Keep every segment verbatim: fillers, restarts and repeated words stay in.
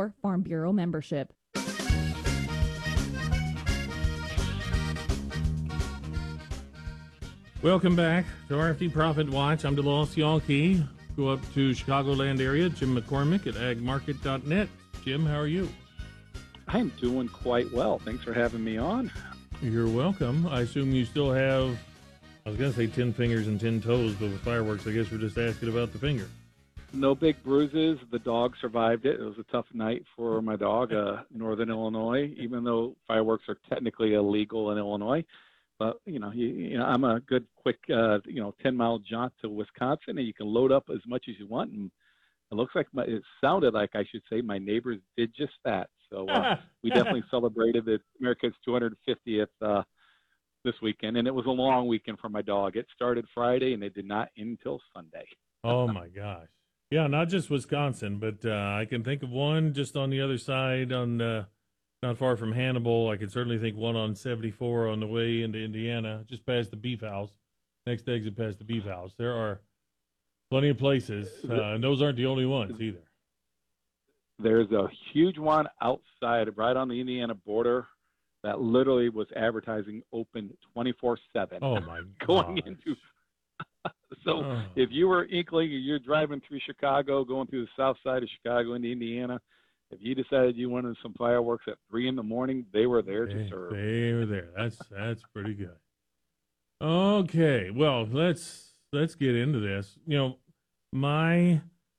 or Farm Bureau membership. Welcome back to R F D Profit Watch. I'm DeLoss Yankee. Go up to Chicagoland area, Jim McCormick at ag market dot net. Jim, how are you? I'm doing quite well. Thanks for having me on. You're welcome. I assume you still have, I was going to say ten fingers and ten toes, but with fireworks, I guess we're just asking about the finger. No big bruises. The dog survived it. It was a tough night for my dog, uh, Northern Illinois, even though fireworks are technically illegal in Illinois. But, you know, you, you know, I'm a good, quick, uh, you know, ten-mile jaunt to Wisconsin, and you can load up as much as you want. And it looks like, my, it sounded like, I should say, my neighbors did just that. So uh, we definitely celebrated the America's two hundred fiftieth uh, this weekend, and it was a long weekend for my dog. It started Friday, and it did not end until Sunday. Oh, my gosh. Yeah, not just Wisconsin, but uh, I can think of one just on the other side on uh, – not far from Hannibal. I could certainly think one on seventy-four on the way into Indiana, just past the Beef House. Next exit past the Beef House. There are plenty of places, uh, and those aren't the only ones either. There's a huge one outside, right on the Indiana border, that literally was advertising open twenty-four seven. Oh, my God. Going into So oh. if you were inkling, you're driving through Chicago, going through the south side of Chicago into Indiana, if you decided you wanted some fireworks at three in the morning, they were there they, to serve. They were there. That's that's pretty good. Okay, well let's let's get into this. You know, my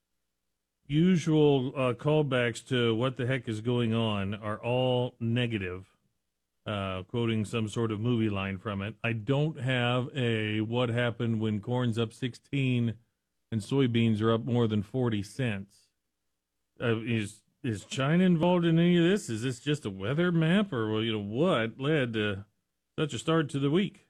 usual uh, callbacks to what the heck is going on are all negative. Uh, quoting some sort of movie line from it. I don't have a what happened when corn's up sixteen and soybeans are up more than forty cents. Uh, is Is China involved in any of this? Is this just a weather map, or well, you know, what led to such a start to the week?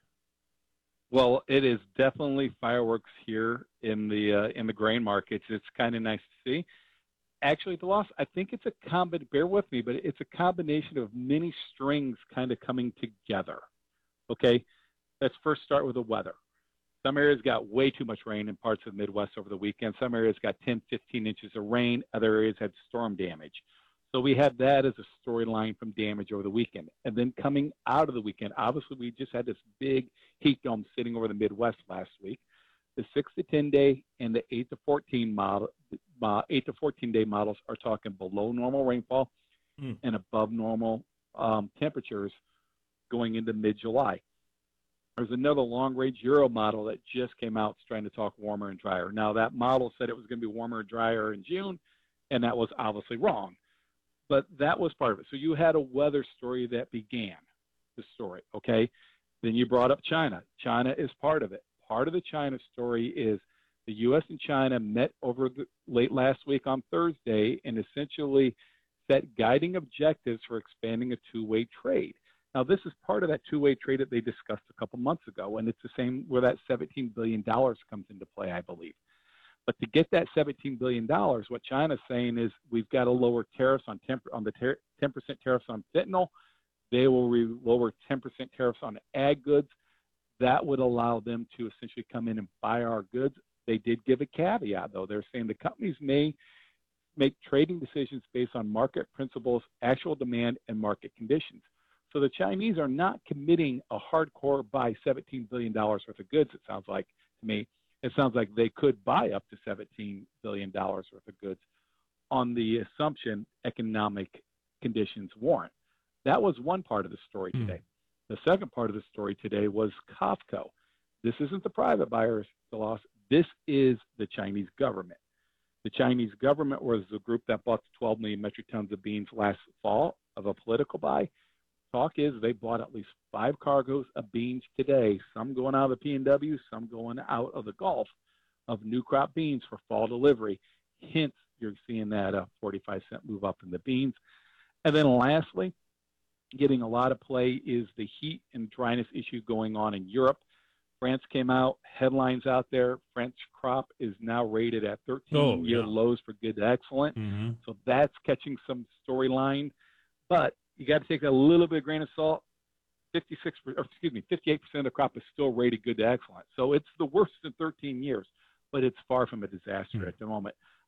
Well, it is definitely fireworks here in the uh, in the grain markets. It's kind of nice to see. Actually, the loss, I think it's a combination. Bear with me, but it's a combination of many strings kind of coming together. Okay, let's first start with the weather. Some areas got way too much rain in parts of the Midwest over the weekend. Some areas got ten, fifteen inches of rain. Other areas had storm damage. So we had that as a storyline from damage over the weekend. And then coming out of the weekend, obviously we just had this big heat dome sitting over the Midwest last week. The six to ten day and the eight to fourteen model, uh, eight to fourteen day models are talking below normal rainfall mm. and above normal um, temperatures going into mid-July. There's another long-range Euro model that just came out trying to talk warmer and drier. Now, that model said it was going to be warmer and drier in June, and that was obviously wrong. But that was part of it. So you had a weather story that began the story, okay? Then you brought up China. China is part of it. Part of the China story is the U S and China met over the late last week on Thursday and essentially set guiding objectives for expanding a two-way trade. Now, this is part of that two-way trade that they discussed a couple months ago, and it's the same where that seventeen billion dollars comes into play, I believe. But to get that seventeen billion dollars, what China's saying is we've got to lower tariffs on, temp- on the ter- ten percent tariffs on fentanyl. They will re- lower ten percent tariffs on ag goods. That would allow them to essentially come in and buy our goods. They did give a caveat, though. They're saying the companies may make trading decisions based on market principles, actual demand, and market conditions. So the Chinese are not committing a hardcore buy seventeen billion dollars worth of goods, it sounds like to me. It sounds like they could buy up to seventeen billion dollars worth of goods on the assumption economic conditions warrant. That was one part of the story today. Mm. The second part of the story today was COFCO. This isn't the private buyers, the loss. This is the Chinese government. The Chinese government was the group that bought twelve million metric tons of beans last fall of a political buy. Talk is they bought at least five cargoes of beans today, some going out of the P N W, some going out of the Gulf, of new crop beans for fall delivery. Hence, you're seeing that uh, forty-five cent move up in the beans. And then lastly, getting a lot of play is the heat and dryness issue going on in Europe. France came out, headlines out there. French crop is now rated at thirteen-year oh, yeah. lows for good to excellent. Mm-hmm. So that's catching some storyline. But you got to take that a little bit of grain of salt. fifty-six, or excuse me, fifty-eight percent of the crop is still rated good to excellent. So it's the worst in thirteen years, but it's far from a disaster mm-hmm. at the moment.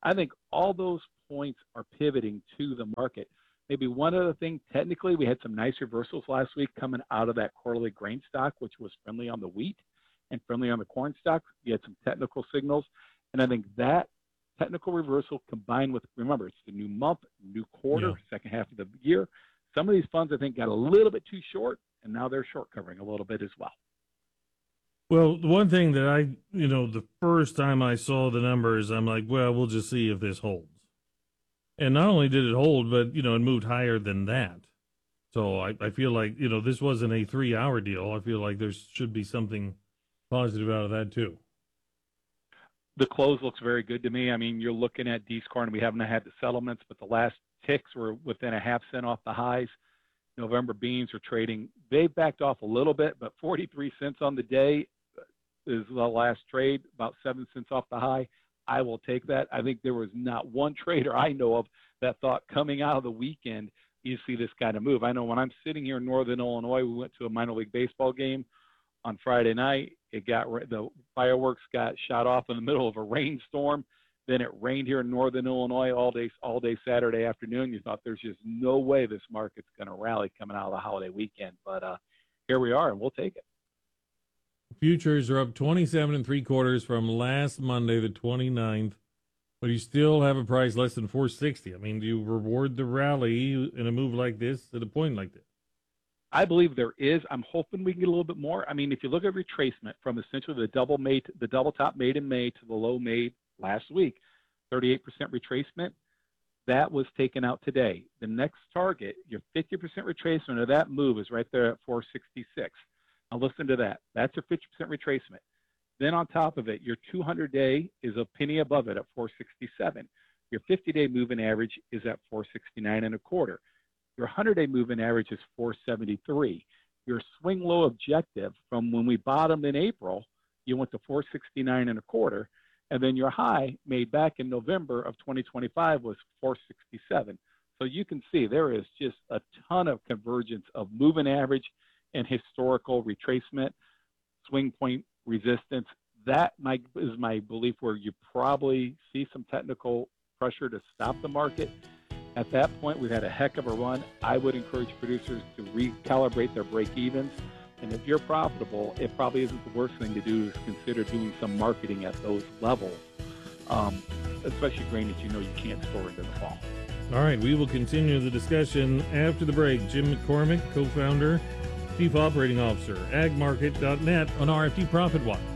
I think all those points are pivoting to the market. Maybe one other thing, technically, we had some nice reversals last week coming out of that quarterly grain stock, which was friendly on the wheat and friendly on the corn stock. You had some technical signals. And I think that technical reversal combined with, remember, it's the new month, new quarter, Yeah. second half of the year. Some of these funds, I think, got a little bit too short, and now they're short covering a little bit as well. Well, the one thing that I, you know, the first time I saw the numbers, I'm like, well, we'll just see if this holds. And not only did it hold, but, you know, it moved higher than that. So I, I feel like, you know, this wasn't a three-hour deal. I feel like there should be something positive out of that, too. The close looks very good to me. I mean, you're looking at Discor, we haven't had the settlements, but the last ticks were within a half cent off the highs. November beans are trading. They backed off a little bit, but forty-three cents on the day is the last trade, about seven cents off the high. I will take that. I think there was not one trader I know of that thought coming out of the weekend you see this kind of move. I know when I'm sitting here in Northern Illinois, we went to a minor league baseball game on Friday night. It got the fireworks got shot off in the middle of a rainstorm. Then it rained here in Northern Illinois all day, all day Saturday afternoon. You thought there's just no way this market's going to rally coming out of the holiday weekend, but uh, here we are, and we'll take it. Futures are up twenty-seven and three quarters from last Monday, the twenty-ninth, but you still have a price less than four sixty. I mean, do you reward the rally in a move like this at a point like this? I believe there is. I'm hoping we can get a little bit more. I mean, if you look at retracement from essentially the double made, the double top made in May to the low made last week, thirty-eight percent retracement, that was taken out today. The next target, your fifty percent retracement of that move is right there at four sixty-six. Now listen to that. That's your fifty percent retracement. Then on top of it, your two hundred day is a penny above it at four sixty-seven. Your fifty day moving average is at four sixty-nine and a quarter. Your one hundred day moving average is four seventy-three. Your swing low objective from when we bottomed in April, you went to four sixty-nine and a quarter. And then your high made back in November of twenty twenty-five was four sixty-seven. So you can see there is just a ton of convergence of moving average and historical retracement, swing point resistance. That my, is my belief where you probably see some technical pressure to stop the market. At that point, we've had a heck of a run. I would encourage producers to recalibrate their break-evens. And if you're profitable, it probably isn't the worst thing to do is consider doing some marketing at those levels, um, especially grain that you know you can't store into the fall. All right, we will continue the discussion after the break. Jim McCormick, co-founder, Chief Operating Officer, ag market dot net on R F D Profit Watch.